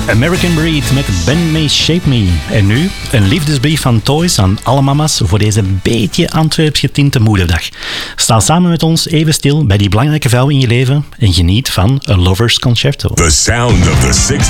American Breed met Ben May Shape Me. En nu een liefdesbrief van Toys aan alle mama's voor deze beetje Antwerps getinte moederdag. Sta samen met ons even stil bij die belangrijke vrouw in je leven en geniet van A Lover's Concerto. The sound of the 60s.